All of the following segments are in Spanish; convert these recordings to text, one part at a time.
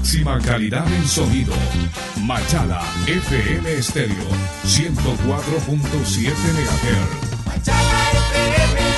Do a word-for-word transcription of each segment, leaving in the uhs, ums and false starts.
máxima calidad en sonido. Machala F M Estéreo ciento cuatro punto siete megahertz. Machala F M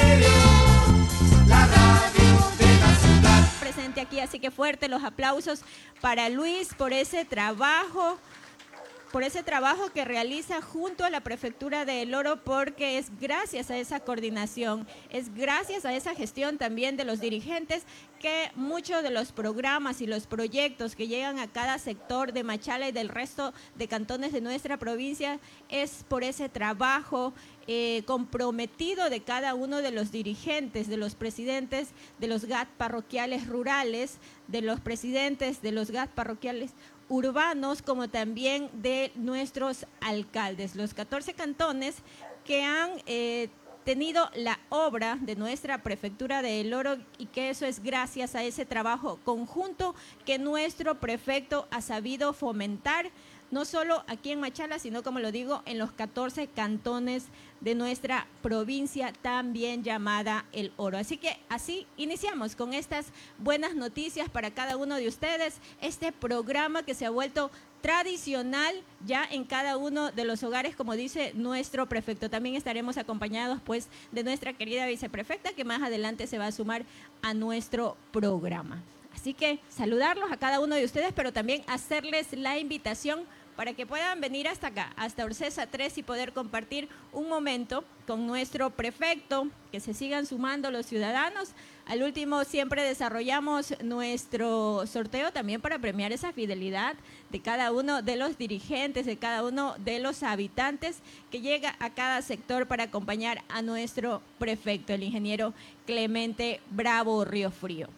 Estéreo, la radio de la ciudad. Presente aquí, así que fuerte los aplausos para Luis por ese trabajo. por ese trabajo que realiza junto a la Prefectura de El Oro, porque es gracias a esa coordinación, es gracias a esa gestión también de los dirigentes que muchos de los programas y los proyectos que llegan a cada sector de Machala y del resto de cantones de nuestra provincia es por ese trabajo eh, comprometido de cada uno de los dirigentes, de los presidentes de los G A T parroquiales rurales, de los presidentes de los G A T parroquiales urbanos, como también de nuestros alcaldes, los catorce cantones que han eh, tenido la obra de nuestra Prefectura de El Oro, y que eso es gracias a ese trabajo conjunto que nuestro prefecto ha sabido fomentar, no solo aquí en Machala, sino, como lo digo, en los catorce cantones de nuestra provincia, también llamada El Oro. Así que así iniciamos con estas buenas noticias para cada uno de ustedes, este programa que se ha vuelto tradicional ya en cada uno de los hogares, como dice nuestro prefecto. También estaremos acompañados pues de nuestra querida viceprefecta, que más adelante se va a sumar a nuestro programa. Así que saludarlos a cada uno de ustedes, pero también hacerles la invitación para que puedan venir hasta acá, hasta Orcesa tres, y poder compartir un momento con nuestro prefecto, que se sigan sumando los ciudadanos. Al último siempre desarrollamos nuestro sorteo también para premiar esa fidelidad de cada uno de los dirigentes, de cada uno de los habitantes que llega a cada sector para acompañar a nuestro prefecto, el ingeniero Clemente Bravo Riofrío.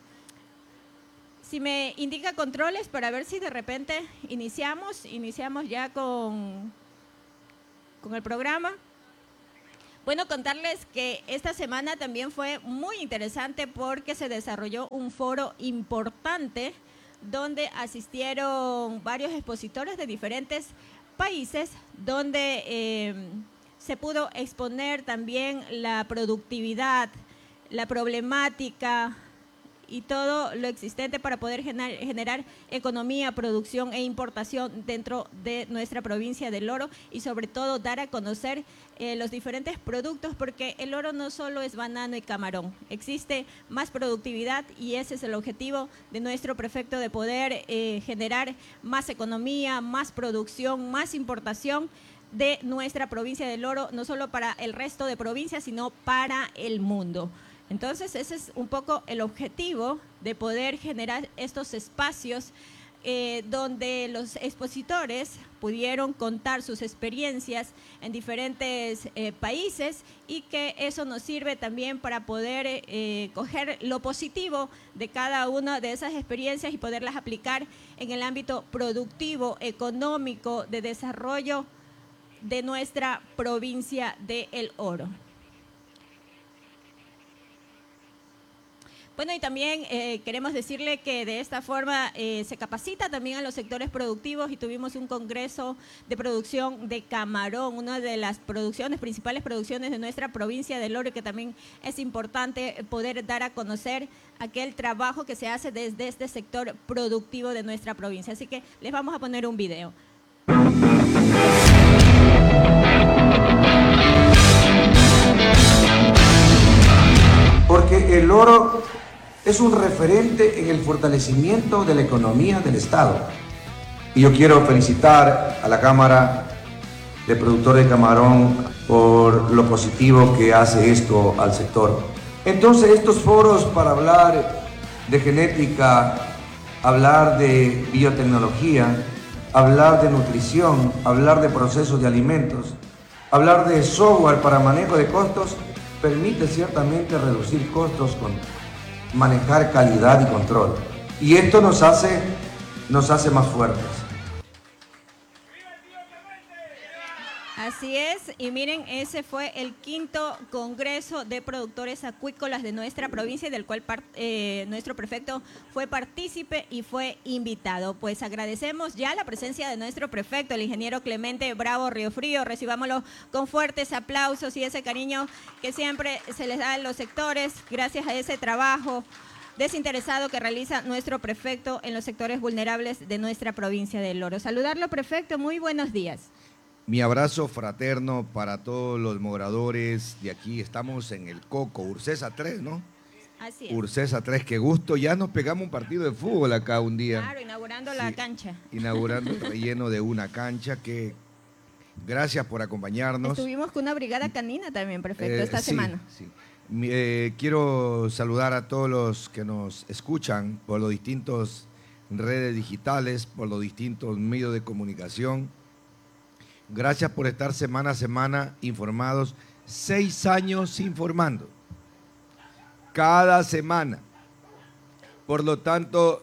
Si me indica controles para ver si de repente iniciamos, iniciamos ya con, con el programa. Bueno, contarles que esta semana también fue muy interesante porque se desarrolló un foro importante donde asistieron varios expositores de diferentes países, donde eh, se pudo exponer también la productividad, la problemática y todo lo existente para poder generar, generar economía, producción e importación dentro de nuestra provincia del Oro, y sobre todo dar a conocer eh, los diferentes productos, porque el oro no solo es banano y camarón, existe más productividad, y ese es el objetivo de nuestro prefecto, de poder eh, generar más economía, más producción, más importación de nuestra provincia del Oro, no solo para el resto de provincias, sino para el mundo. Entonces, ese es un poco el objetivo de poder generar estos espacios eh, donde los expositores pudieron contar sus experiencias en diferentes eh, países, y que eso nos sirve también para poder eh, coger lo positivo de cada una de esas experiencias y poderlas aplicar en el ámbito productivo, económico, de desarrollo de nuestra provincia de El Oro. Bueno, y también eh, queremos decirle que de esta forma eh, se capacita también a los sectores productivos, y tuvimos un congreso de producción de camarón, una de las producciones, principales producciones de nuestra provincia del Oro, que también es importante poder dar a conocer aquel trabajo que se hace desde este sector productivo de nuestra provincia. Así que les vamos a poner un video. Porque el oro es un referente en el fortalecimiento de la economía del Estado. Y yo quiero felicitar a la Cámara de Productores de Camarón por lo positivo que hace esto al sector. Entonces, estos foros para hablar de genética, hablar de biotecnología, hablar de nutrición, hablar de procesos de alimentos, hablar de software para manejo de costos, permite ciertamente reducir costos con manejar calidad y control. Y esto nos hace, nos hace más fuertes. Así es, y miren, ese fue el quinto Congreso de Productores Acuícolas de nuestra provincia, del cual eh, nuestro prefecto fue partícipe y fue invitado. Pues agradecemos ya la presencia de nuestro prefecto, el ingeniero Clemente Bravo Riofrío. Recibámoslo con fuertes aplausos y ese cariño que siempre se les da a los sectores, gracias a ese trabajo desinteresado que realiza nuestro prefecto en los sectores vulnerables de nuestra provincia del Oro. Saludarlo, prefecto, muy buenos días. Mi abrazo fraterno para todos los moradores de aquí. Estamos en el Coco, Ursesa tres, ¿no? Así es. Ursesa tres, qué gusto. Ya nos pegamos un partido de fútbol acá un día. Claro, inaugurando Sí, la cancha. Inaugurando el relleno de una cancha que... Gracias por acompañarnos. Estuvimos con una brigada canina también, prefecto, Eh, esta sí, semana. sí. Mi- eh, quiero saludar a todos los que nos escuchan por los distintos redes digitales, por los distintos medios de comunicación. Gracias por estar semana a semana informados. Seis años informando. Cada semana. Por lo tanto,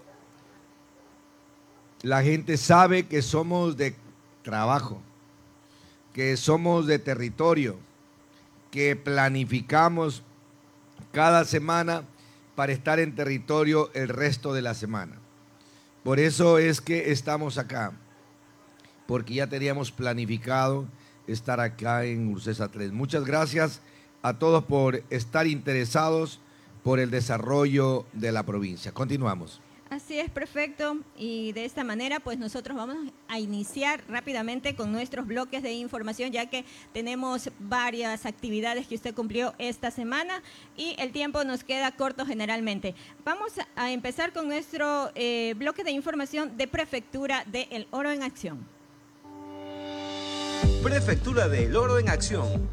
la gente sabe que somos de trabajo, que somos de territorio, que planificamos cada semana para estar en territorio el resto de la semana. Por eso es que estamos acá, porque ya teníamos planificado estar acá en Ursesa tres. Muchas gracias a todos por estar interesados por el desarrollo de la provincia. Continuamos. Así es, prefecto, y de esta manera pues nosotros vamos a iniciar rápidamente con nuestros bloques de información, ya que tenemos varias actividades que usted cumplió esta semana y el tiempo nos queda corto generalmente. Vamos a empezar con nuestro eh, bloque de información de Prefectura de El Oro en Acción. Prefectura de El Oro en Acción.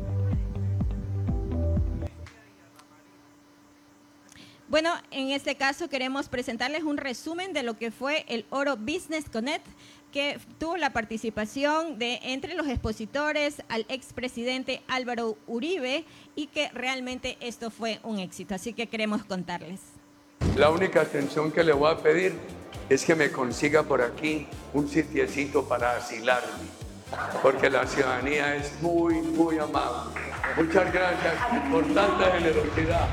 Bueno, en este caso queremos presentarles un resumen de lo que fue el Oro Business Connect, que tuvo la participación de entre los expositores al expresidente Álvaro Uribe y que realmente esto fue un éxito, así que queremos contarles. La única atención que le voy a pedir es que me consiga por aquí un sitiecito para asilarme, porque la ciudadanía es muy, muy amable. Muchas gracias por tanta generosidad.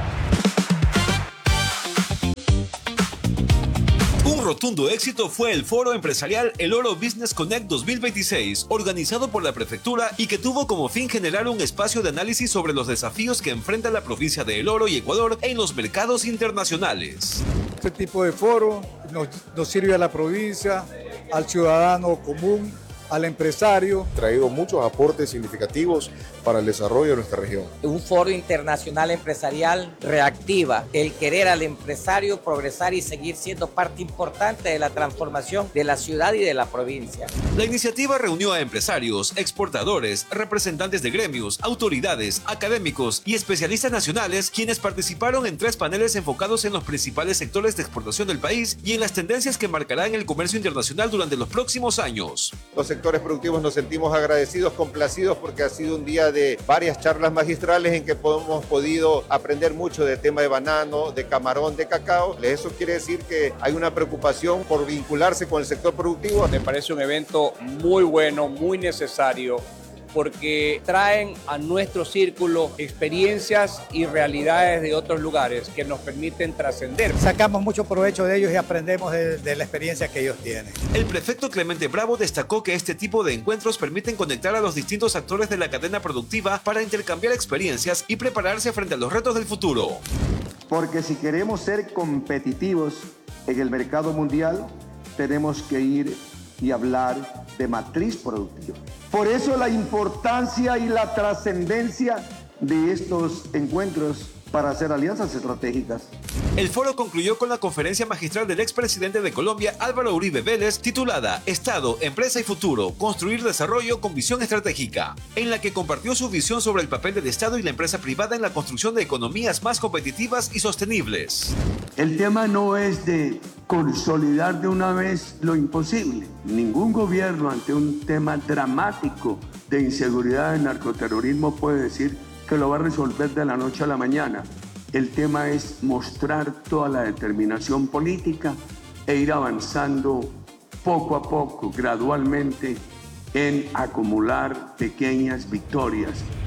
Un rotundo éxito fue el foro empresarial El Oro Business Connect dos mil veintiséis, organizado por la Prefectura y que tuvo como fin generar un espacio de análisis sobre los desafíos que enfrenta la provincia de El Oro y Ecuador en los mercados internacionales. Este tipo de foro nos, nos sirve a la provincia, al ciudadano común, al empresario. Traído muchos aportes significativos para el desarrollo de nuestra región. Un foro internacional empresarial reactiva el querer al empresario progresar y seguir siendo parte importante de la transformación de la ciudad y de la provincia. La iniciativa reunió a empresarios, exportadores, representantes de gremios, autoridades, académicos y especialistas nacionales, quienes participaron en tres paneles enfocados en los principales sectores de exportación del país y en las tendencias que marcarán el comercio internacional durante los próximos años. Los sectores productivos nos sentimos agradecidos, complacidos, porque ha sido un día de varias charlas magistrales en que hemos podido aprender mucho del tema de banano, de camarón, de cacao. Eso quiere decir que hay una preocupación por vincularse con el sector productivo. Me parece un evento muy bueno, muy necesario, porque traen a nuestro círculo experiencias y realidades de otros lugares que nos permiten trascender. Sacamos mucho provecho de ellos y aprendemos de, de la experiencia que ellos tienen. El prefecto Clemente Bravo destacó que este tipo de encuentros permiten conectar a los distintos actores de la cadena productiva para intercambiar experiencias y prepararse frente a los retos del futuro. Porque si queremos ser competitivos en el mercado mundial, tenemos que ir y hablar de matriz productiva. Por eso la importancia y la trascendencia de estos encuentros para hacer alianzas estratégicas. El foro concluyó con la conferencia magistral del expresidente de Colombia, Álvaro Uribe Vélez, titulada Estado, Empresa y Futuro, construir desarrollo con visión estratégica, en la que compartió su visión sobre el papel del Estado y la empresa privada en la construcción de economías más competitivas y sostenibles. El tema no es de consolidar de una vez lo imposible. Ningún gobierno ante un tema dramático de inseguridad, de narcoterrorismo, puede decir que lo va a resolver de la noche a la mañana. El tema es mostrar toda la determinación política e ir avanzando poco a poco, gradualmente, en acumular pequeñas victorias.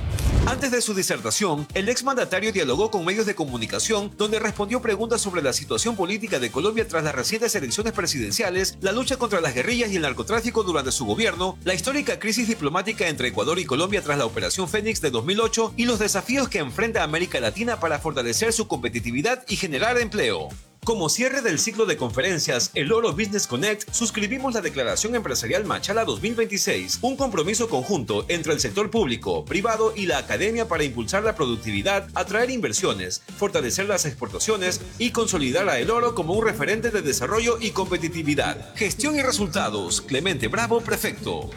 Antes de su disertación, el exmandatario dialogó con medios de comunicación donde respondió preguntas sobre la situación política de Colombia tras las recientes elecciones presidenciales, la lucha contra las guerrillas y el narcotráfico durante su gobierno, la histórica crisis diplomática entre Ecuador y Colombia tras la Operación Fénix de dos mil ocho y los desafíos que enfrenta América Latina para fortalecer su competitividad y generar empleo. Como cierre del ciclo de conferencias El Oro Business Connect, suscribimos la Declaración Empresarial Machala dos mil veintiséis, un compromiso conjunto entre el sector público, privado y la academia para impulsar la productividad, atraer inversiones, fortalecer las exportaciones y consolidar a El Oro como un referente de desarrollo y competitividad. Gestión y resultados, Clemente Bravo, prefecto.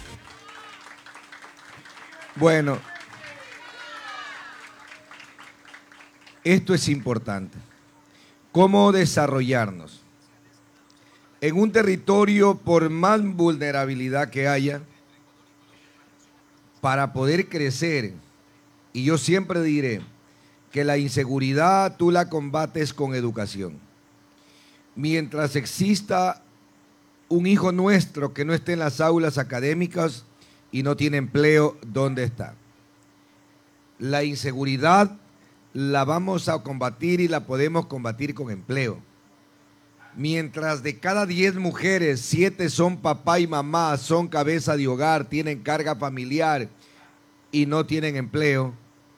Bueno, esto es importante. ¿Cómo desarrollarnos? En un territorio, por más vulnerabilidad que haya, para poder crecer, y yo siempre diré que la inseguridad tú la combates con educación. Mientras exista un hijo nuestro que no esté en las aulas académicas y no tiene empleo, ¿dónde está? La inseguridad la vamos a combatir y la podemos combatir con empleo. Mientras de cada diez mujeres, siete son papá y mamá, son cabeza de hogar, tienen carga familiar y no tienen empleo,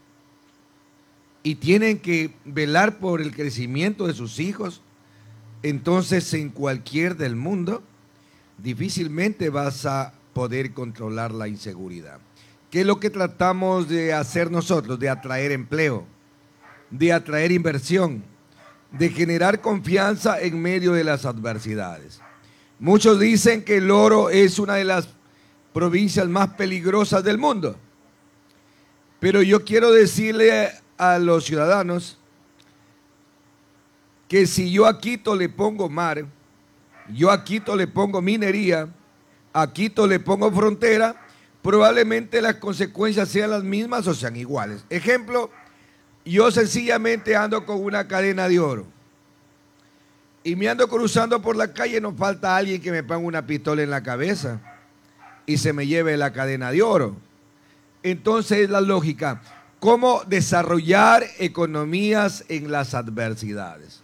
y tienen que velar por el crecimiento de sus hijos, entonces en cualquier del mundo difícilmente vas a poder controlar la inseguridad. ¿Qué es lo que tratamos de hacer nosotros? De atraer empleo, de atraer inversión, de generar confianza en medio de las adversidades. Muchos dicen que el Oro es una de las provincias más peligrosas del mundo, pero yo quiero decirle a los ciudadanos que si yo a Quito le pongo mar, yo a Quito le pongo minería, a Quito le pongo frontera, probablemente las consecuencias sean las mismas o sean iguales. Ejemplo, yo sencillamente ando con una cadena de oro y me ando cruzando por la calle, no falta alguien que me ponga una pistola en la cabeza y se me lleve la cadena de oro. Entonces es la lógica, ¿cómo desarrollar economías en las adversidades?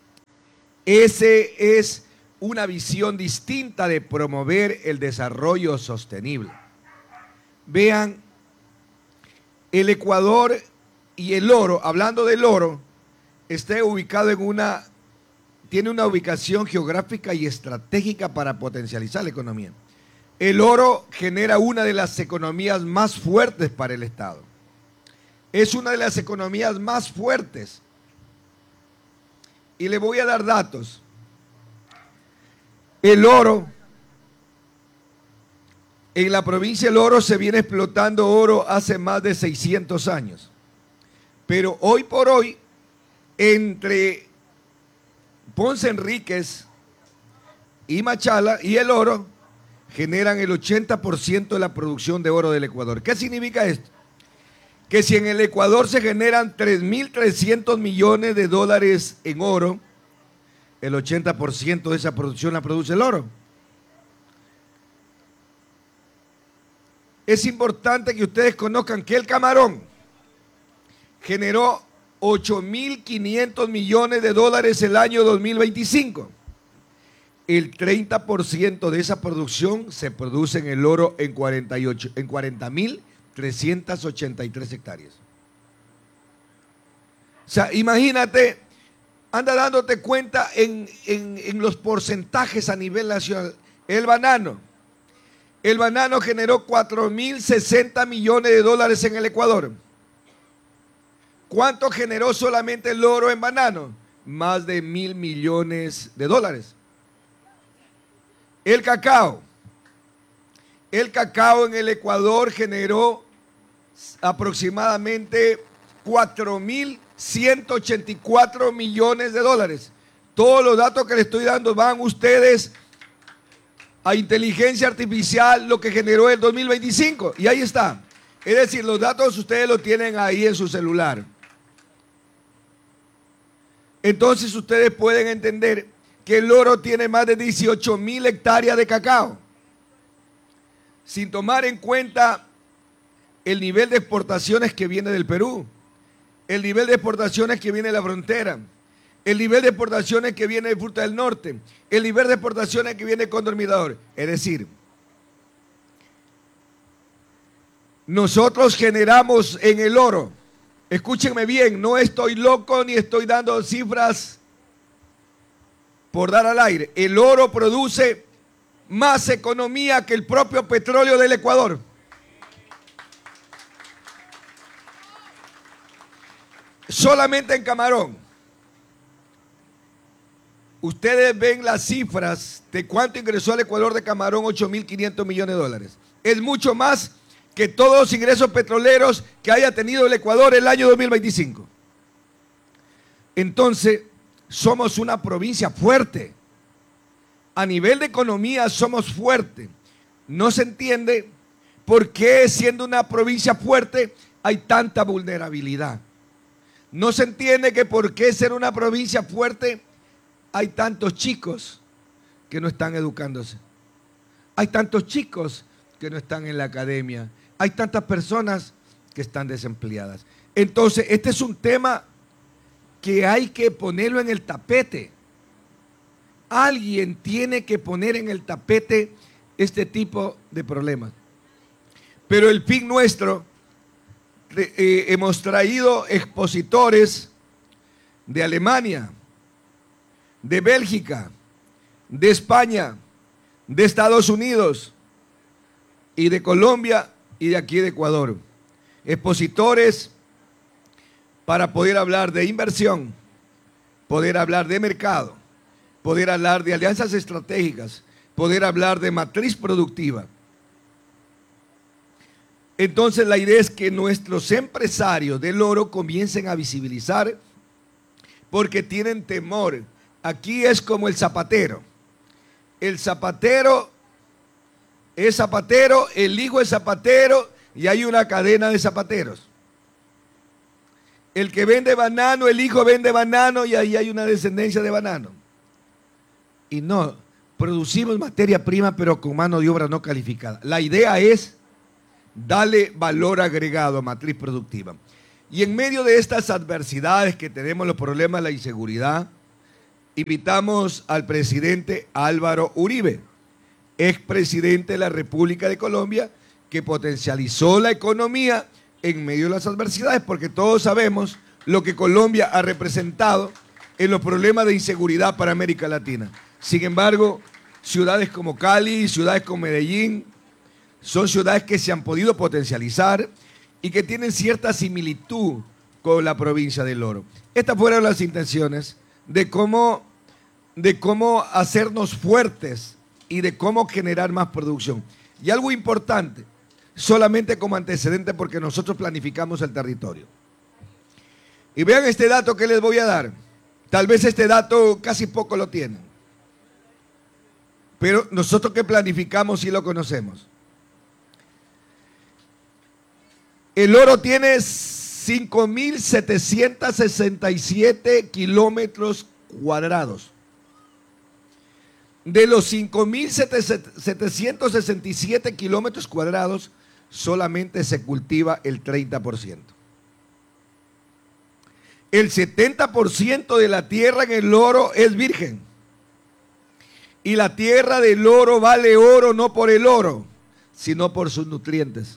Ese es una visión distinta de promover el desarrollo sostenible. Vean, el Ecuador y el oro, hablando del oro, está ubicado en una, tiene una ubicación geográfica y estratégica para potencializar la economía. El oro genera una de las economías más fuertes para el Estado. Es una de las economías más fuertes. Y le voy a dar datos. El oro, en la provincia del Oro se viene explotando oro hace más de seiscientos años. Pero hoy por hoy, entre Ponce Enríquez y Machala y el oro, generan el ochenta por ciento de la producción de oro del Ecuador. ¿Qué significa esto? Que si en el Ecuador se generan tres mil trescientos millones de dólares en oro, el ochenta por ciento de esa producción la produce el oro. Es importante que ustedes conozcan que el camarón generó ocho mil quinientos millones de dólares el año dos mil veinticinco. El treinta por ciento de esa producción se produce en el oro en cuarenta mil trescientas ochenta y tres hectáreas. O sea, imagínate, anda dándote cuenta en, en, en los porcentajes a nivel nacional. El banano. El banano generó cuatro mil sesenta millones de dólares en el Ecuador. ¿Cuánto generó solamente el oro en banano? Más de mil millones de dólares. El cacao. El cacao en el Ecuador generó aproximadamente cuatro mil ciento ochenta y cuatro millones de dólares. Todos los datos que les estoy dando van ustedes a inteligencia artificial, lo que generó el dos mil veinticinco. Y ahí está. Es decir, los datos ustedes los tienen ahí en su celular. Entonces ustedes pueden entender que el oro tiene más de dieciocho mil hectáreas de cacao. Sin tomar en cuenta el nivel de exportaciones que viene del Perú, el nivel de exportaciones que viene de la frontera, el nivel de exportaciones que viene de Fruta del Norte, el nivel de exportaciones que viene de Cóndor Mirador. Es decir, nosotros generamos en el oro, escúchenme bien, no estoy loco ni estoy dando cifras por dar al aire. El oro produce más economía que el propio petróleo del Ecuador. Solamente en Camarón. Ustedes ven las cifras de cuánto ingresó al Ecuador de Camarón, ocho mil quinientos millones de dólares. Es mucho más que todos los ingresos petroleros que haya tenido el Ecuador el año dos mil veinticinco. Entonces, somos una provincia fuerte. A nivel de economía somos fuertes. No se entiende por qué, siendo una provincia fuerte, hay tanta vulnerabilidad. No se entiende que por qué ser una provincia fuerte hay tantos chicos que no están educándose. Hay tantos chicos que no están en la academia. Hay tantas personas que están desempleadas. Entonces, este es un tema que hay que ponerlo en el tapete. Alguien tiene que poner en el tapete este tipo de problemas. Pero el fin nuestro, eh, hemos traído expositores de Alemania, de Bélgica, de España, de Estados Unidos y de Colombia y de aquí de Ecuador. Expositores para poder hablar de inversión, poder hablar de mercado, poder hablar de alianzas estratégicas, poder hablar de matriz productiva. Entonces la idea es que nuestros empresarios del oro comiencen a visibilizar, porque tienen temor. Aquí es como el zapatero. El zapatero es zapatero, el hijo es zapatero y hay una cadena de zapateros. El que vende banano, el hijo vende banano y ahí hay una descendencia de banano. Y no, producimos materia prima pero con mano de obra no calificada. La idea es darle valor agregado a matriz productiva. Y en medio de estas adversidades que tenemos, los problemas de la inseguridad, invitamos al presidente Álvaro Uribe, expresidente de la República de Colombia, que potencializó la economía en medio de las adversidades, porque todos sabemos lo que Colombia ha representado en los problemas de inseguridad para América Latina. Sin embargo, ciudades como Cali, ciudades como Medellín, son ciudades que se han podido potencializar y que tienen cierta similitud con la provincia del Oro. Estas fueron las intenciones de cómo, de cómo hacernos fuertes y de cómo generar más producción. Y algo importante, solamente como antecedente, porque nosotros planificamos el territorio. Y vean este dato que les voy a dar. Tal vez este dato casi poco lo tienen, pero nosotros que planificamos sí lo conocemos. El Oro tiene cinco mil setecientos sesenta y siete kilómetros cuadrados. De los cinco mil setecientos sesenta y siete kilómetros cuadrados, solamente se cultiva el treinta por ciento. El setenta por ciento de la tierra en el Oro es virgen. Y la tierra del Oro vale oro no por el oro, sino por sus nutrientes.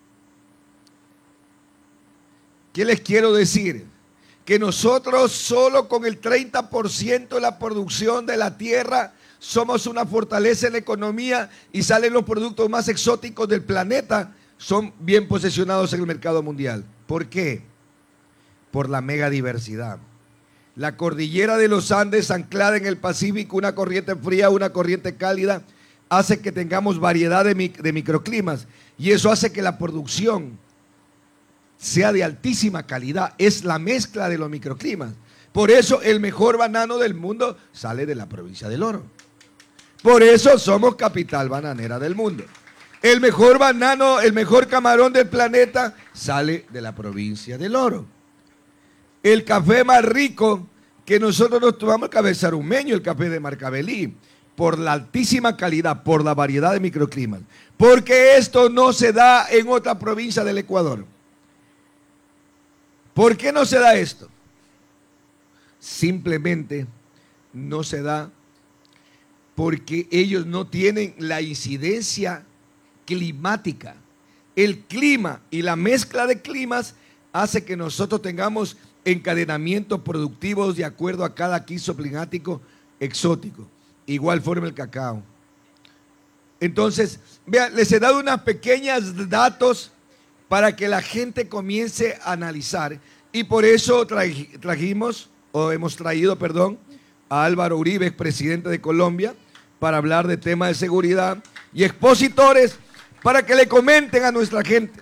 ¿Qué les quiero decir? Que nosotros solo con el treinta por ciento de la producción de la tierra somos una fortaleza en la economía y salen los productos más exóticos del planeta, son bien posicionados en el mercado mundial. ¿Por qué? Por la megadiversidad. La cordillera de los Andes, anclada en el Pacífico, una corriente fría, una corriente cálida, hace que tengamos variedad de, mic de microclimas y eso hace que la producción sea de altísima calidad. Es la mezcla de los microclimas. Por eso el mejor banano del mundo sale de la provincia del Oro. Por eso somos capital bananera del mundo. El mejor banano, el mejor camarón del planeta sale de la provincia del Oro. El café más rico que nosotros nos tomamos, el café sarumeño, el café de Marcabelí, por la altísima calidad, por la variedad de microclimas, porque esto no se da en otra provincia del Ecuador. ¿Por qué no se da esto? Simplemente no se da porque ellos no tienen la incidencia climática. El clima y la mezcla de climas hace que nosotros tengamos encadenamientos productivos de acuerdo a cada quiso climático exótico. Igual forma el cacao. Entonces, vean, les he dado unos pequeños datos para que la gente comience a analizar. Y por eso traj, trajimos, o hemos traído, perdón, a Álvaro Uribe, presidente de Colombia, para hablar de temas de seguridad y expositores para que le comenten a nuestra gente,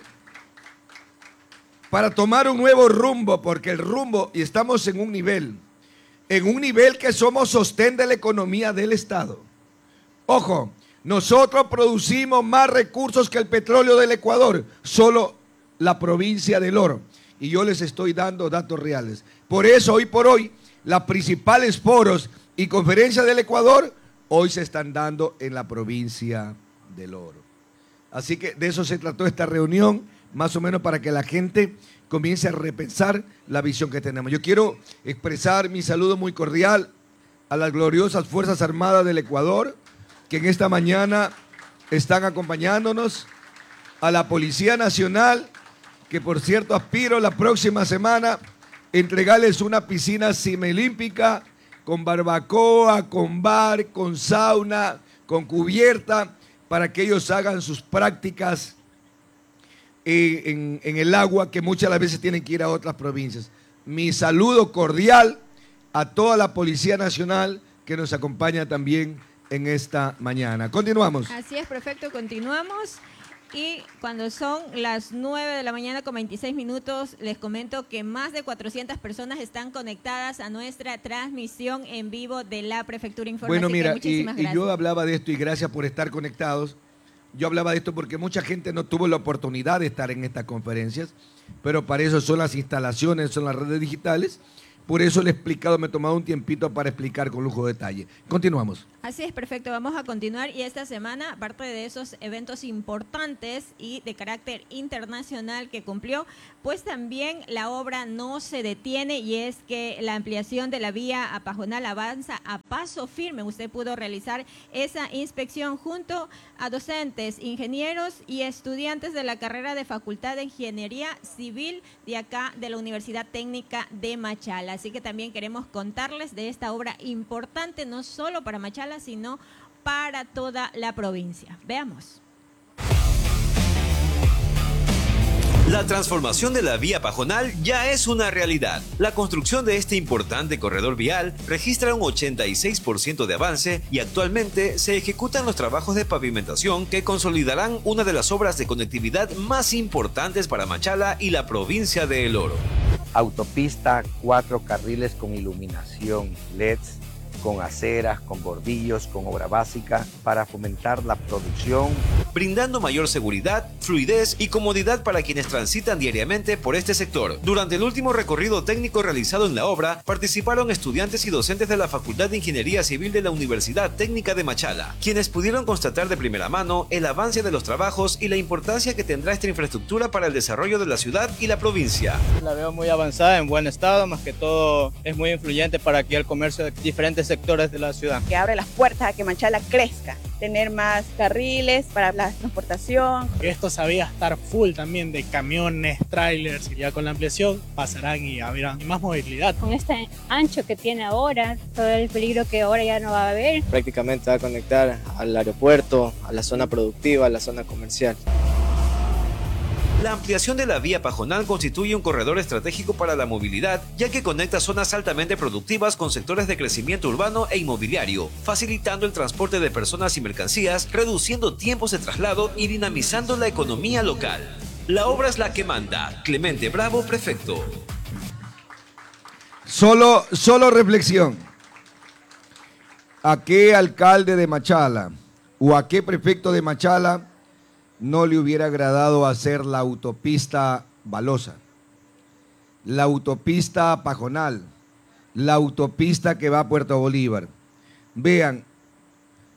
para tomar un nuevo rumbo, porque el rumbo, y estamos en un nivel, en un nivel que somos sostén de la economía del Estado. Ojo, nosotros producimos más recursos que el petróleo del Ecuador, solo la provincia del Oro. Y yo les estoy dando datos reales. Por eso, hoy por hoy, las principales foros y conferencias del Ecuador hoy se están dando en la provincia del Oro. Así que de eso se trató esta reunión, más o menos para que la gente comience a repensar la visión que tenemos. Yo quiero expresar mi saludo muy cordial a las gloriosas Fuerzas Armadas del Ecuador, que en esta mañana están acompañándonos, a la Policía Nacional, que por cierto aspiro la próxima semana entregarles una piscina semiolímpica con barbacoa, con bar, con sauna, con cubierta, para que ellos hagan sus prácticas eh, en, en el agua, que muchas veces tienen que ir a otras provincias. Mi saludo cordial a toda la Policía Nacional que nos acompaña también en esta mañana. Continuamos. Así es, perfecto, continuamos. Y cuando son las nueve de la mañana con veintiséis minutos, les comento que más de cuatrocientas personas están conectadas a nuestra transmisión en vivo de la Prefectura Informa. Bueno, Así mira, que muchísimas y, y gracias. yo hablaba de esto y gracias por estar conectados. Yo hablaba de esto porque mucha gente no tuvo la oportunidad de estar en estas conferencias, pero para eso son las instalaciones, son las redes digitales. Por eso le he explicado, me he tomado un tiempito para explicar con lujo de detalle. Continuamos. Así es, perfecto. Vamos a continuar y esta semana, aparte de esos eventos importantes y de carácter internacional que cumplió, pues también la obra no se detiene y es que la ampliación de la vía a Pajonal avanza a paso firme. Usted pudo realizar esa inspección junto a docentes, ingenieros y estudiantes de la carrera de Facultad de Ingeniería Civil de acá de la Universidad Técnica de Machala. Así que también queremos contarles de esta obra importante, no solo para Machala, sino para toda la provincia. Veamos. La transformación de la vía Pajonal ya es una realidad. La construcción de este importante corredor vial registra un ochenta y seis por ciento de avance y actualmente se ejecutan los trabajos de pavimentación que consolidarán una de las obras de conectividad más importantes para Machala y la provincia de El Oro. Autopista, cuatro carriles con iluminación L E Ds, con aceras, con bordillos, con obra básica para fomentar la producción, brindando mayor seguridad, fluidez y comodidad para quienes transitan diariamente por este sector. Durante el último recorrido técnico realizado en la obra, participaron estudiantes y docentes de la Facultad de Ingeniería Civil de la Universidad Técnica de Machala, quienes pudieron constatar de primera mano el avance de los trabajos y la importancia que tendrá esta infraestructura para el desarrollo de la ciudad y la provincia. La veo muy avanzada, en buen estado, más que todo es muy influyente para aquí el comercio de diferentes sectores de la ciudad. Que abre las puertas a que Machala crezca, tener más carriles para la transportación. Esto sabía estar full también de camiones, trailers, y ya con la ampliación pasarán y habrá más movilidad. Con este ancho que tiene ahora, todo el peligro que ahora ya no va a haber. Prácticamente va a conectar al aeropuerto, a la zona productiva, a la zona comercial. La ampliación de la vía Pajonal constituye un corredor estratégico para la movilidad, ya que conecta zonas altamente productivas con sectores de crecimiento urbano e inmobiliario, facilitando el transporte de personas y mercancías, reduciendo tiempos de traslado y dinamizando la economía local. La obra es la que manda. Clemente Bravo, prefecto. Solo, solo reflexión. ¿A qué alcalde de Machala o a qué prefecto de Machala no le hubiera agradado hacer la autopista Balosa, la autopista Pajonal, la autopista que va a Puerto Bolívar? Vean,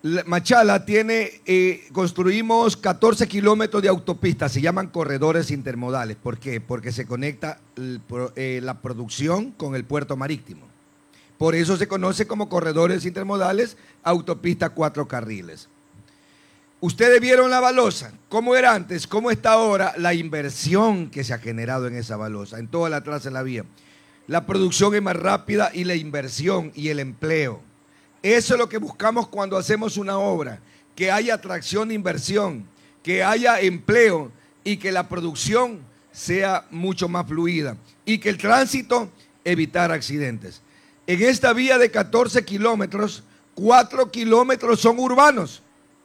Machala tiene, eh, construimos catorce kilómetros de autopista, se llaman corredores intermodales. ¿Por qué? Porque se conecta el, eh, la producción con el puerto marítimo. Por eso se conoce como corredores intermodales, autopista cuatro carriles. Ustedes vieron la balosa, cómo era antes, cómo está ahora, la inversión que se ha generado en esa balosa, en toda la traza de la vía. La producción es más rápida y la inversión y el empleo. Eso es lo que buscamos cuando hacemos una obra, que haya atracción de inversión, que haya empleo y que la producción sea mucho más fluida y que el tránsito evitar accidentes. En esta vía de catorce kilómetros, cuatro kilómetros son urbanos.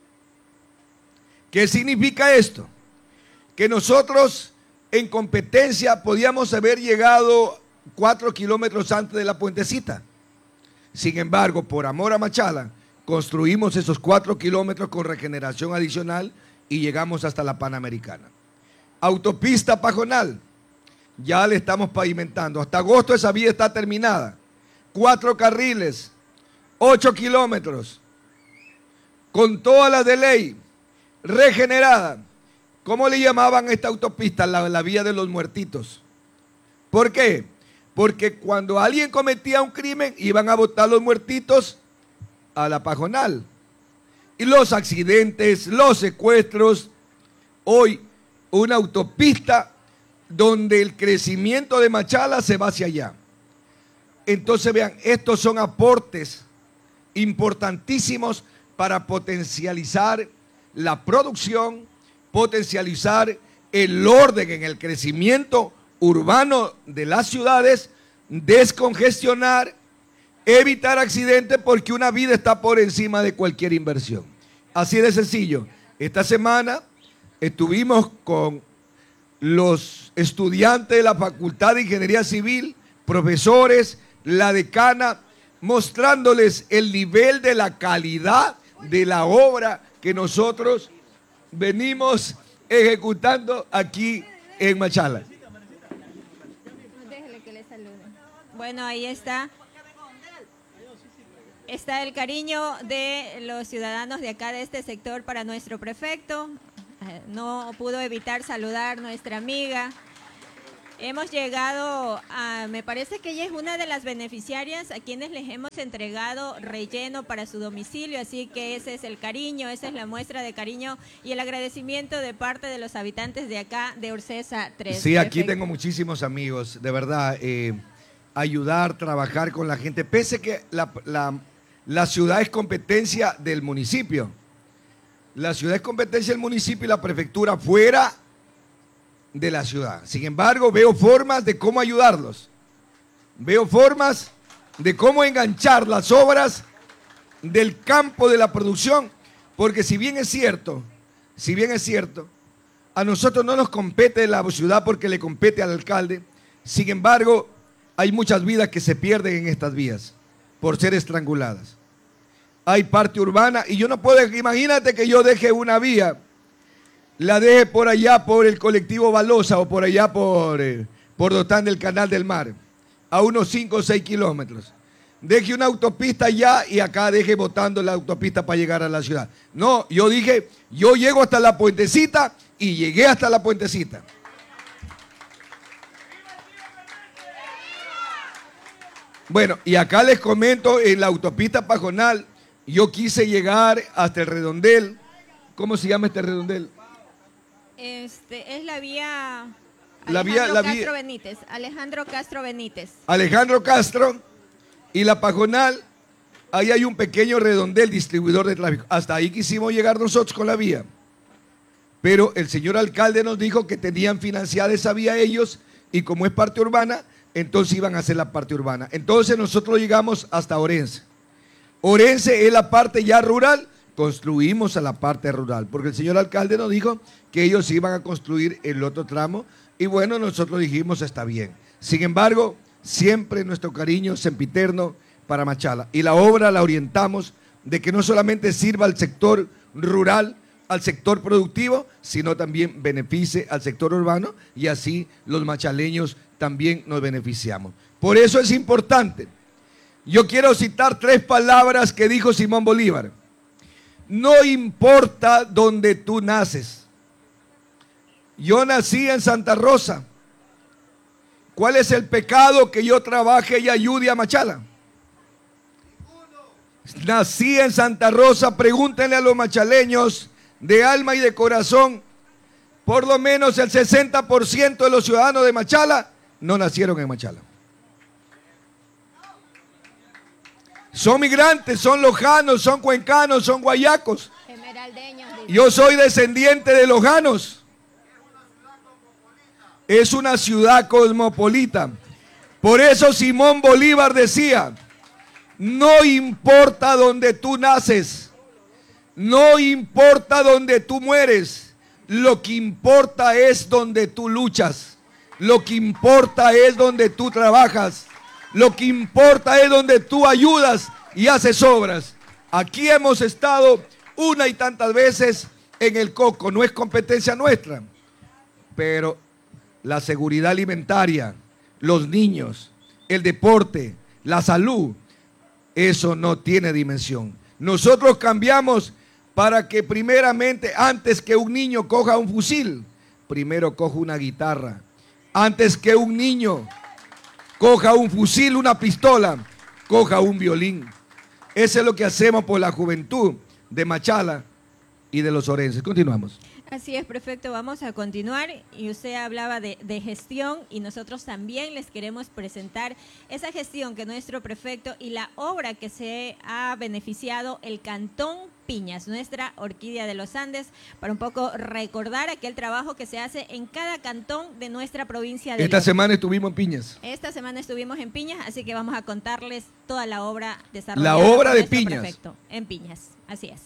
¿Qué significa esto? Que nosotros en competencia podíamos haber llegado cuatro kilómetros antes de la puentecita. Sin embargo, por amor a Machala, construimos esos cuatro kilómetros con regeneración adicional y llegamos hasta la Panamericana. Autopista Pajonal, ya le estamos pavimentando. Hasta agosto esa vía está terminada. Cuatro carriles, ocho kilómetros, con todas las de ley, regenerada. ¿Cómo le llamaban a esta autopista? La, la vía de los muertitos. ¿Por qué? Porque cuando alguien cometía un crimen, iban a botar los muertitos a la Pajonal. Y los accidentes, los secuestros, hoy una autopista donde el crecimiento de Machala se va hacia allá. Entonces vean, estos son aportes importantísimos para potencializar la producción, potencializar el orden en el crecimiento urbano de las ciudades, descongestionar, evitar accidentes porque una vida está por encima de cualquier inversión. Así de sencillo. Esta semana estuvimos con los estudiantes de la Facultad de Ingeniería Civil, profesores, la decana, mostrándoles el nivel de la calidad de la obra que nosotros venimos ejecutando aquí en Machala. Déjele que le salude. Bueno, ahí está. Está el cariño de los ciudadanos de acá, de este sector, para nuestro prefecto. No pudo evitar saludar a nuestra amiga. Hemos llegado a, me parece que ella es una de las beneficiarias a quienes les hemos entregado relleno para su domicilio, así que ese es el cariño, esa es la muestra de cariño y el agradecimiento de parte de los habitantes de acá, de Ursesa tres. Sí, aquí tengo muchísimos amigos, de verdad, eh, ayudar, trabajar con la gente, pese que la, la, la ciudad es competencia del municipio, la ciudad es competencia del municipio y la prefectura fuera de la ciudad. Sin embargo, veo formas de cómo ayudarlos. Veo formas de cómo enganchar las obras del campo de la producción, porque si bien es cierto, si bien es cierto, a nosotros no nos compete la ciudad porque le compete al alcalde. Sin embargo, hay muchas vidas que se pierden en estas vías por ser estranguladas. Hay parte urbana y yo no puedo, imagínate que yo deje una vía, la deje por allá por el colectivo Balosa o por allá por, eh, por Dotán del Canal del Mar, a unos cinco o seis kilómetros. Deje una autopista allá y acá deje botando la autopista para llegar a la ciudad. No, yo dije, yo llego hasta la puentecita y llegué hasta la puentecita. Bueno, y acá les comento, en la autopista Pajonal, yo quise llegar hasta el redondel. ¿Cómo se llama este redondel? Este, es la vía La Alejandro vía, la Castro vía, Benítez. Alejandro Castro Benítez. Alejandro Castro y la Pajonal, ahí hay un pequeño redondel distribuidor de tráfico. Hasta ahí quisimos llegar nosotros con la vía. Pero el señor alcalde nos dijo que tenían financiada esa vía ellos y como es parte urbana, entonces iban a hacer la parte urbana. Entonces nosotros llegamos hasta Orense. Orense es la parte ya rural, construimos a la parte rural, porque el señor alcalde nos dijo que ellos iban a construir el otro tramo y bueno, nosotros dijimos está bien. Sin embargo, siempre nuestro cariño sempiterno para Machala y la obra la orientamos de que no solamente sirva al sector rural, al sector productivo, sino también beneficie al sector urbano y así los machaleños también nos beneficiamos. Por eso es importante. Yo quiero citar tres palabras que dijo Simón Bolívar. No importa donde tú naces. Yo nací en Santa Rosa. ¿Cuál es el pecado que yo trabaje y ayude a Machala? Nací en Santa Rosa. Pregúntenle a los machaleños de alma y de corazón. Por lo menos el sesenta por ciento de los ciudadanos de Machala no nacieron en Machala. Son migrantes, son lojanos, son cuencanos, son guayacos. Yo soy descendiente de lojanos. Es una ciudad cosmopolita. Por eso Simón Bolívar decía, no importa donde tú naces, no importa donde tú mueres, lo que importa es donde tú luchas, lo que importa es donde tú trabajas, lo que importa es donde tú ayudas y haces obras. Aquí hemos estado una y tantas veces en el coco, no es competencia nuestra, pero la seguridad alimentaria, los niños, el deporte, la salud, eso no tiene dimensión. Nosotros cambiamos para que primeramente, antes que un niño coja un fusil, primero coja una guitarra. Antes que un niño coja un fusil, una pistola, coja un violín. Eso es lo que hacemos por la juventud de Machala y de los orenses. Continuamos. Así es, prefecto, vamos a continuar y usted hablaba de, de gestión y nosotros también les queremos presentar esa gestión que nuestro prefecto y la obra que se ha beneficiado el Cantón Piñas, nuestra orquídea de los Andes, para un poco recordar aquel trabajo que se hace en cada cantón de nuestra provincia de Esta Loja. semana estuvimos en Piñas. Esta semana estuvimos en Piñas, así que vamos a contarles toda la obra desarrollada. La obra por de nuestro Piñas. prefecto en Piñas, así es.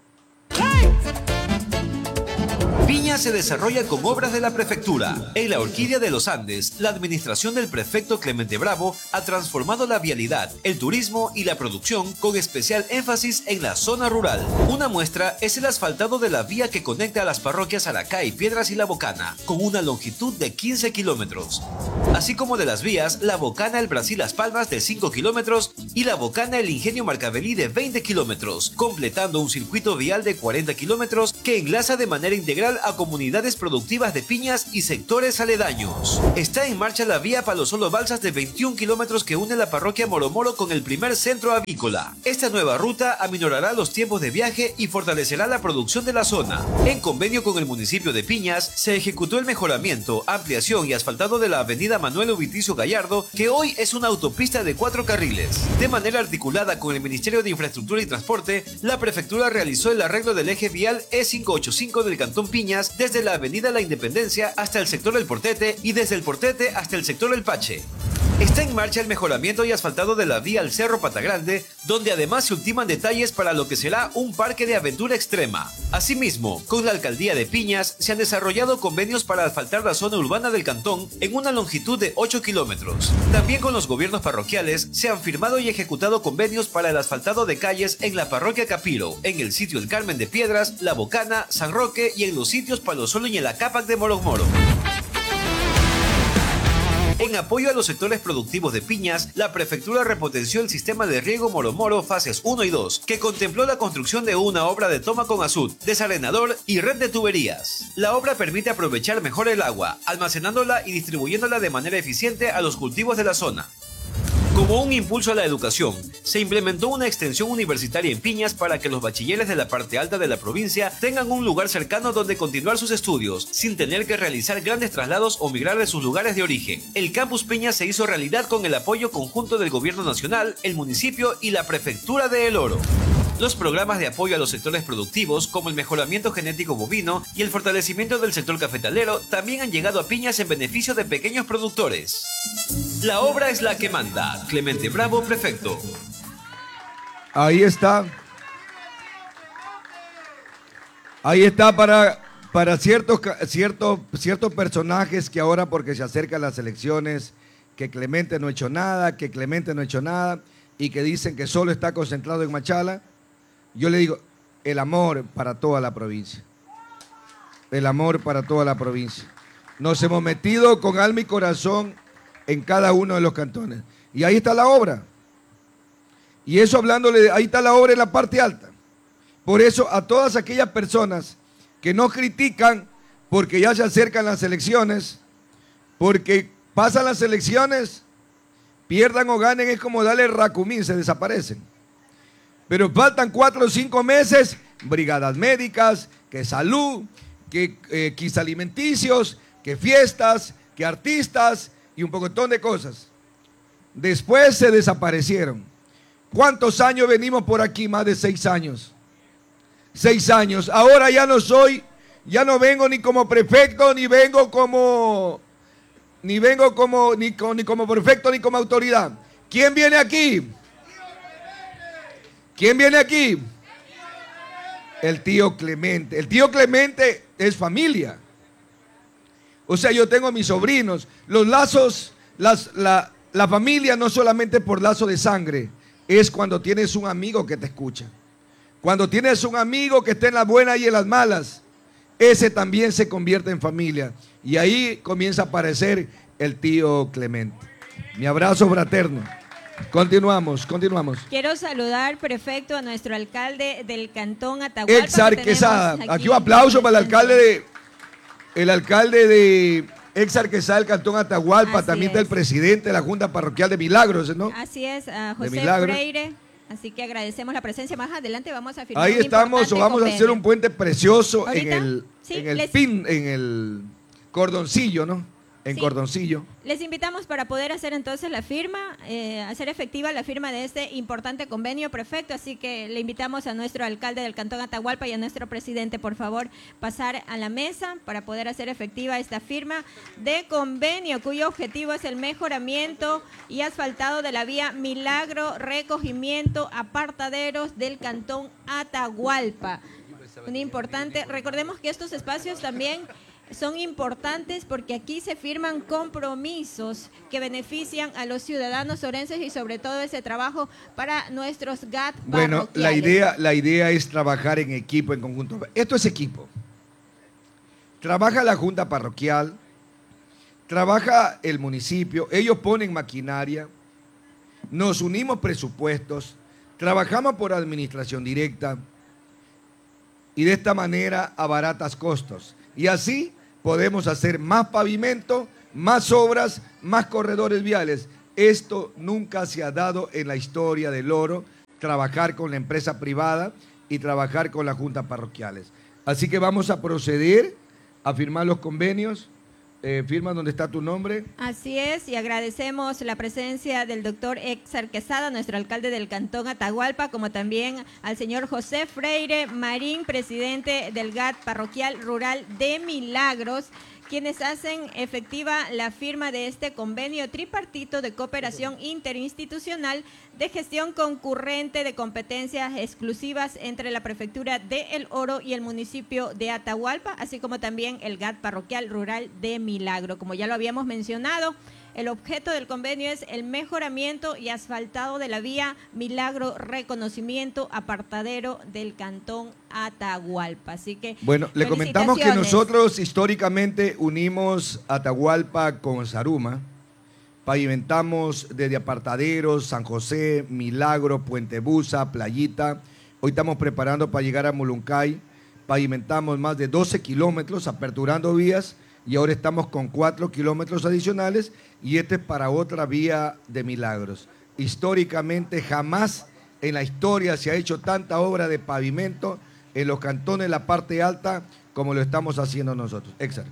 Piñas se desarrolla con obras de la prefectura. En la Orquídea de los Andes, la administración del prefecto Clemente Bravo ha transformado la vialidad, el turismo y la producción con especial énfasis en la zona rural. Una muestra es el asfaltado de la vía que conecta a las parroquias Aracay, Piedras y La Bocana, con una longitud de quince kilómetros. Así como de las vías La Bocana El Brasil Las Palmas de cinco kilómetros y La Bocana El Ingenio Marcavelí de veinte kilómetros, completando un circuito vial de cuarenta kilómetros que enlaza de manera integral a comunidades productivas de Piñas y sectores aledaños. Está en marcha la vía Palo Solo Balsas de veintiún kilómetros que une la parroquia Moromoro con el primer centro avícola. Esta nueva ruta aminorará los tiempos de viaje y fortalecerá la producción de la zona. En convenio con el municipio de Piñas, se ejecutó el mejoramiento, ampliación y asfaltado de la avenida Manuel Ubiticio Gallardo, que hoy es una autopista de cuatro carriles. De manera articulada con el Ministerio de Infraestructura y Transporte, la prefectura realizó el arreglo del eje vial E quinientos ochenta y cinco del Cantón Piñas desde la avenida La Independencia hasta el sector El Portete y desde el Portete hasta el sector El Pache. Está en marcha el mejoramiento y asfaltado de la vía al Cerro Patagrande, donde además se ultiman detalles para lo que será un parque de aventura extrema. Asimismo, con la alcaldía de Piñas se han desarrollado convenios para asfaltar la zona urbana del cantón en una longitud de ocho kilómetros. También con los gobiernos parroquiales se han firmado y ejecutado convenios para el asfaltado de calles en la parroquia Capiro, en el sitio El Carmen de Piedras, La Bocana, San Roque y en los sitios Palo Solo y en la Cápac de Moromoro. En apoyo a los sectores productivos de Piñas, la prefectura repotenció el sistema de riego Moromoro fases uno y dos, que contempló la construcción de una obra de toma con azud, desarenador y red de tuberías. La obra permite aprovechar mejor el agua, almacenándola y distribuyéndola de manera eficiente a los cultivos de la zona. Como un impulso a la educación, se implementó una extensión universitaria en Piñas para que los bachilleres de la parte alta de la provincia tengan un lugar cercano donde continuar sus estudios, sin tener que realizar grandes traslados o migrar de sus lugares de origen. El campus Piñas se hizo realidad con el apoyo conjunto del Gobierno Nacional, el municipio y la Prefectura de El Oro. Los programas de apoyo a los sectores productivos, como el mejoramiento genético bovino y el fortalecimiento del sector cafetalero, también han llegado a Piñas en beneficio de pequeños productores. La obra es la que manda. Clemente Bravo, prefecto. Ahí está. Ahí está para, para ciertos, ciertos, ciertos personajes que ahora, porque se acercan las elecciones, que Clemente no ha hecho nada, que Clemente no ha hecho nada, y que dicen que solo está concentrado en Machala. Yo le digo, el amor para toda la provincia. El amor para toda la provincia. Nos hemos metido con alma y corazón en cada uno de los cantones. Y ahí está la obra. Y eso hablándole, de, ahí está la obra en la parte alta. Por eso, a todas aquellas personas que no critican porque ya se acercan las elecciones, porque pasan las elecciones, pierdan o ganen, es como darle racumín, se desaparecen. Pero faltan cuatro o cinco meses, brigadas médicas, que salud, que eh, kits alimenticios, que fiestas, que artistas y un pocotón de cosas. Después se desaparecieron. ¿Cuántos años venimos por aquí? Más de seis años. Seis años. Ahora ya no soy, ya no vengo ni como prefecto, ni vengo como, ni vengo como, ni, co- ni como prefecto, ni como autoridad. ¿Quién viene aquí? ¿Quién viene aquí? El tío Clemente. El tío Clemente es familia. O sea, yo tengo mis sobrinos. Los lazos, las, la, la familia no solamente por lazo de sangre, es cuando tienes un amigo que te escucha. Cuando tienes un amigo que está en las buenas y en las malas, ese también se convierte en familia. Y ahí comienza a aparecer el tío Clemente. Mi abrazo fraterno. Continuamos, continuamos. Quiero saludar, prefecto, a nuestro alcalde del Cantón Atahualpa. Exar Quesada. Aquí un aplauso para el alcalde de, el alcalde de Exar Quesada del Cantón Atahualpa. Así También es. está el presidente de la Junta Parroquial de Milagros, ¿no? Así es, a De José Milagro. Freire. Así que agradecemos la presencia. Más adelante vamos a firmar Ahí un estamos, o importante vamos a hacer convenio. un puente precioso en ¿Ahorita? el, Sí, en el les- pin, en el cordoncillo, ¿no? En Sí. cordoncillo. Les invitamos para poder hacer entonces la firma, eh, hacer efectiva la firma de este importante convenio, prefecto. Así que le invitamos a nuestro alcalde del Cantón Atahualpa y a nuestro presidente, por favor, pasar a la mesa para poder hacer efectiva esta firma de convenio, cuyo objetivo es el mejoramiento y asfaltado de la vía Milagro, recogimiento, apartaderos del Cantón Atahualpa. Un importante, recordemos que estos espacios también son importantes porque aquí se firman compromisos que benefician a los ciudadanos orenses y sobre todo ese trabajo para nuestros G A T Bueno, la parroquiales. idea, la idea es trabajar en equipo, en conjunto. Esto es equipo. Trabaja la Junta Parroquial, trabaja el municipio, ellos ponen maquinaria, nos unimos presupuestos, trabajamos por administración directa y de esta manera abaratas costos. Y así podemos hacer más pavimento, más obras, más corredores viales. Esto nunca se ha dado en la historia del Oro, trabajar con la empresa privada y trabajar con las juntas parroquiales. Así que vamos a proceder a firmar los convenios. Eh, firma donde está tu nombre. Así es, y agradecemos la presencia del doctor Exar Quesada, nuestro alcalde del Cantón Atahualpa, como también al señor José Freire Marín, presidente del G A T Parroquial Rural de Milagros, quienes hacen efectiva la firma de este convenio tripartito de cooperación interinstitucional de gestión concurrente de competencias exclusivas entre la Prefectura de El Oro y el municipio de Atahualpa, así como también el G A T Parroquial Rural de Milagro. Como ya lo habíamos mencionado, el objeto del convenio es el mejoramiento y asfaltado de la vía Milagro, reconocimiento, apartadero del Cantón Atahualpa. Así que Bueno, le comentamos que felicitaciones. nosotros históricamente unimos Atahualpa con Zaruma. Pavimentamos desde Apartaderos, San José, Milagro, Puente Busa, Playita. Hoy estamos preparando para llegar a Muluncay. Pavimentamos más de doce kilómetros, aperturando vías, y ahora estamos con cuatro kilómetros adicionales, y este es para otra vía de Milagros. Históricamente jamás en la historia se ha hecho tanta obra de pavimento en los cantones de la parte alta como lo estamos haciendo nosotros. Exar.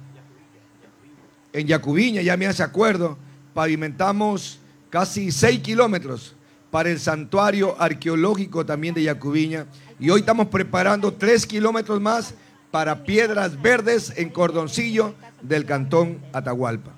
En Yacubiña, ya me hace acuerdo, pavimentamos casi seis kilómetros para el santuario arqueológico también de Yacubiña, y hoy estamos preparando tres kilómetros más para Piedras Verdes en Cordoncillo del Cantón Atahualpa.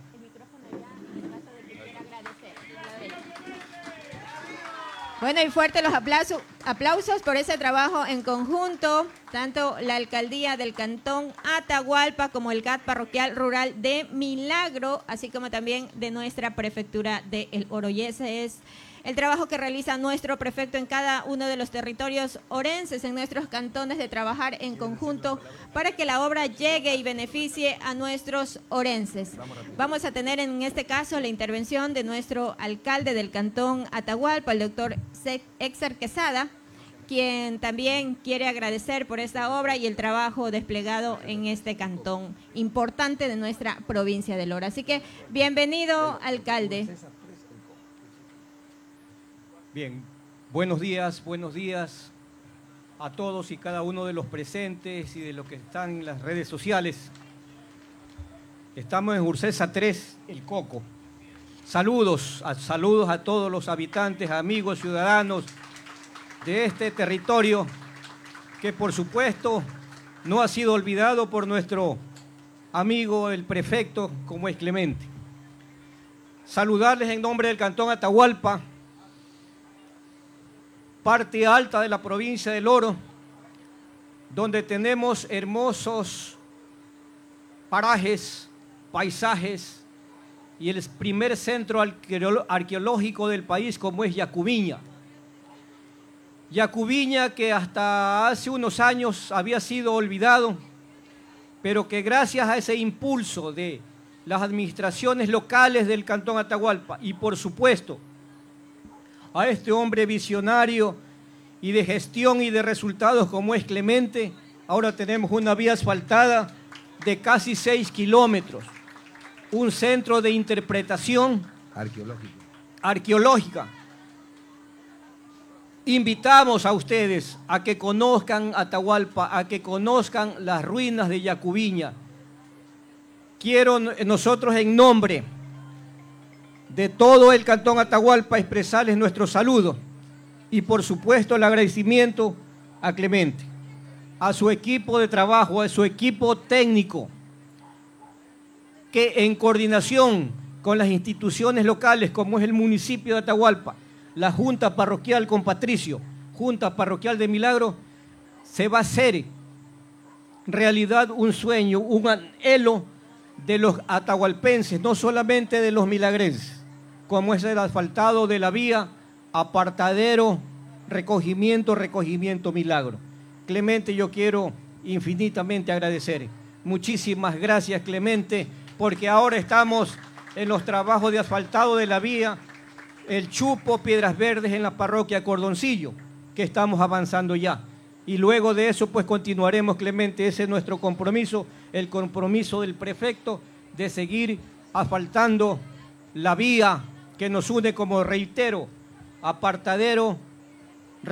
Bueno, y fuertes los aplausos, aplausos por ese trabajo en conjunto, tanto la alcaldía del Cantón Atahualpa como el G A T Parroquial Rural de Milagro, así como también de nuestra Prefectura de El Oro. Y ese es el trabajo que realiza nuestro prefecto en cada uno de los territorios orenses, en nuestros cantones, de trabajar en conjunto para que la obra llegue y beneficie a nuestros orenses. Vamos a tener en este caso la intervención de nuestro alcalde del Cantón Atahualpa, el doctor Exar Quesada, quien también quiere agradecer por esta obra y el trabajo desplegado en este cantón importante de nuestra provincia del Oro. Así que bienvenido, alcalde. Bien, buenos días, buenos días a todos y cada uno de los presentes y de los que están en las redes sociales. Estamos en Ursesa tres, El Coco. Saludos, a, saludos a todos los habitantes, amigos, ciudadanos de este territorio que por supuesto no ha sido olvidado por nuestro amigo el prefecto como es Clemente. Saludarles en nombre del Cantón Atahualpa, parte alta de la provincia del Oro, donde tenemos hermosos parajes, paisajes y el primer centro arqueológico del país como es Yacubiña. Yacubiña que hasta hace unos años había sido olvidado, pero que gracias a ese impulso de las administraciones locales del Cantón Atahualpa y por supuesto a este hombre visionario y de gestión y de resultados como es Clemente, ahora tenemos una vía asfaltada de casi seis kilómetros, un centro de interpretación arqueológica. arqueológica. Invitamos a ustedes a que conozcan Atahualpa, a que conozcan las ruinas de Yacubiña. Quiero nosotros en nombre de todo el Cantón Atahualpa expresarles nuestro saludo y por supuesto el agradecimiento a Clemente, a su equipo de trabajo, a su equipo técnico, que en coordinación con las instituciones locales como es el municipio de Atahualpa, la Junta Parroquial con Patricio, Junta Parroquial de Milagro, se va a hacer realidad un sueño, un anhelo de los atahualpenses, no solamente de los milagrenses, como es el asfaltado de la vía, apartadero, recogimiento, recogimiento, Milagro. Clemente, yo quiero infinitamente agradecer. Muchísimas gracias, Clemente, porque ahora estamos en los trabajos de asfaltado de la vía, el Chupo, Piedras Verdes en la parroquia Cordoncillo, que estamos avanzando ya. Y luego de eso, pues continuaremos, Clemente, ese es nuestro compromiso, el compromiso del prefecto de seguir asfaltando la vía que nos une, como reitero, apartadero,